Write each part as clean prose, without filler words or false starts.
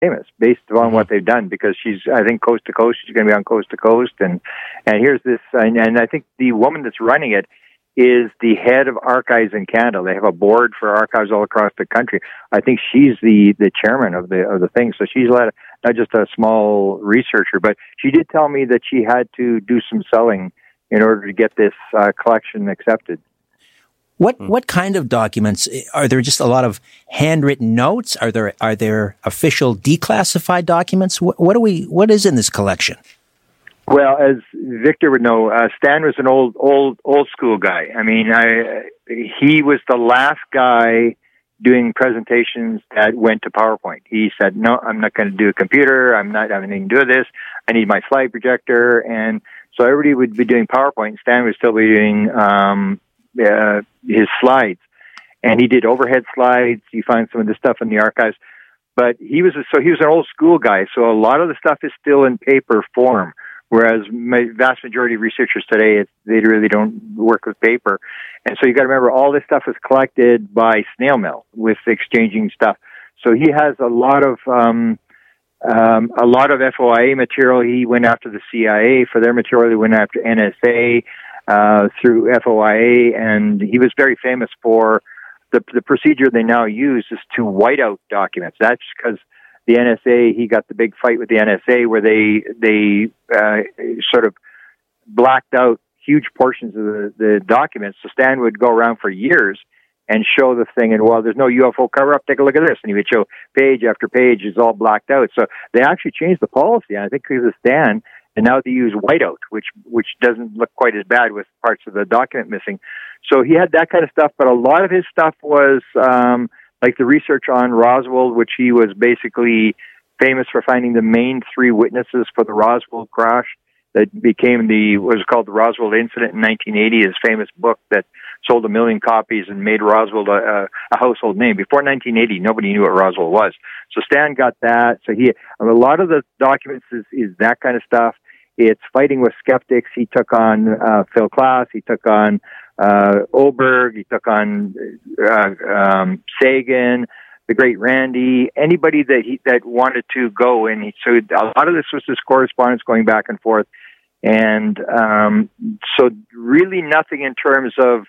famous based on what they've done, because she's, I think, coast to coast. She's going to be on coast to coast, and here's this, and I think the woman that's running it is the head of archives in Canada. They have a board for archives all across the country. I think she's the chairman of the thing. So she's not just a small researcher, but she did tell me that she had to do some selling in order to get this collection accepted. What kind of documents? Are there just a lot of handwritten notes? Are there official declassified documents? What is in this collection? Well, as Victor would know, Stan was an old school guy. I mean, he was the last guy doing presentations that went to PowerPoint. He said, "No, I'm not going to do a computer. I'm not having anything to do with this. I need my slide projector." And so everybody would be doing PowerPoint. Stan would still be doing his slides, and he did overhead slides. You find some of the stuff in the archives, but he was an old school guy. So a lot of the stuff is still in paper form. Whereas vast majority of researchers today, they really don't work with paper. And so you got to remember, all this stuff is collected by snail mail with exchanging stuff. So he has a lot of FOIA material. He went after the CIA for their material. He went after NSA through FOIA, and he was very famous for the procedure they now use is to white out documents. That's because the NSA, he got the big fight with the NSA where they sort of blacked out huge portions of the documents. So Stan would go around for years and show the thing, and, well, there's no UFO cover-up, take a look at this. And he would show page after page is all blacked out. So they actually changed the policy, and I think because of Stan, and now they use whiteout, which doesn't look quite as bad with parts of the document missing. So he had that kind of stuff, but a lot of his stuff was like the research on Roswell, which he was basically famous for finding the main three witnesses for the Roswell crash that became what was called the Roswell Incident in 1980, his famous book that sold 1 million copies and made Roswell a household name. Before 1980, nobody knew what Roswell was. So Stan got that. So a lot of the documents is that kind of stuff. It's fighting with skeptics. He took on Phil Klass. He took on Oberg. He took on Sagan, the great Randy, anybody that wanted to go. And so a lot of this was this correspondence going back and forth. And so really nothing in terms of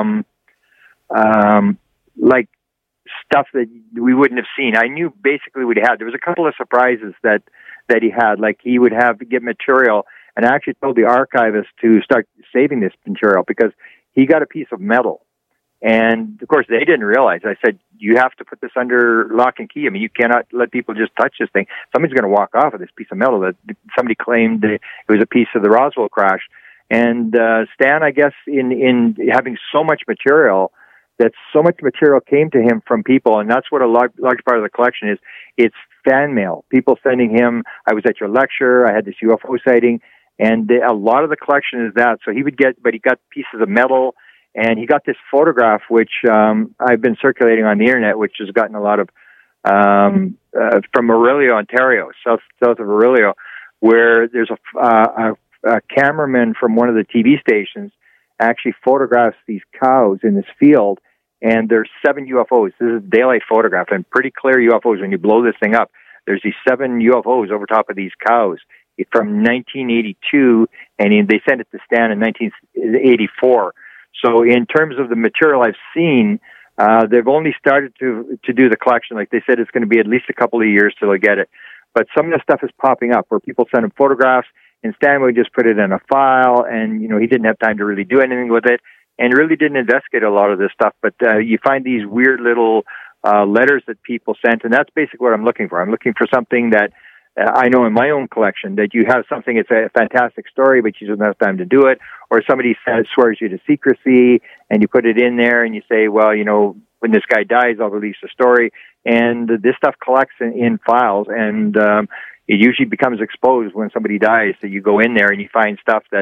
like stuff that we wouldn't have seen. I knew basically what he had. There was a couple of surprises that he had, like he would have to get material, and I actually told the archivist to start saving this material because he got a piece of metal. And of course they didn't realize. I said, you have to put this under lock and key. I mean, you cannot let people just touch this thing. Somebody's going to walk off of this piece of metal that somebody claimed it was a piece of the Roswell crash. And Stan, I guess, in having so much material, that so much material came to him from people, and that's what a large part of the collection is. It's fan mail. People sending him, I was at your lecture, I had this UFO sighting, and a lot of the collection is that. So he got pieces of metal, and he got this photograph, which I've been circulating on the internet, which has gotten a lot of, from Orillia, Ontario, south of Orillia, where there's a cameraman from one of the TV stations actually photographs these cows in this field, and there's 7 UFOs. This is a daylight photograph, and pretty clear UFOs. When you blow this thing up, there's these 7 UFOs over top of these cows from 1982, and they sent it to Stan in 1984. So in terms of the material I've seen, they've only started to do the collection. Like they said, it's going to be at least a couple of years till they get it. But some of the stuff is popping up where people send him photographs, and Stan would just put it in a file, and, he didn't have time to really do anything with it, and really didn't investigate a lot of this stuff. But you find these weird little letters that people sent, and that's basically what I'm looking for. I'm looking for something that I know in my own collection, that you have something, it's a fantastic story, but you don't have time to do it, or somebody swears you to secrecy, and you put it in there, and you say, well, when this guy dies, I'll release the story. And this stuff collects in files, and it usually becomes exposed when somebody dies. So you go in there and you find stuff that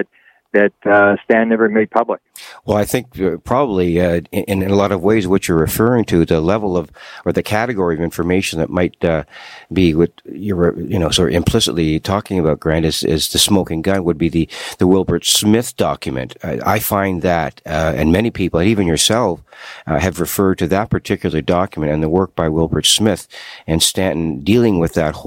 that Stan never made public. Well, I think probably in a lot of ways what you're referring to, the level of or the category of information that might be what you're sort of implicitly talking about, Grant, is the smoking gun would be the Wilbert Smith document. I find that, and many people, and even yourself, have referred to that particular document and the work by Wilbert Smith and Stanton dealing with that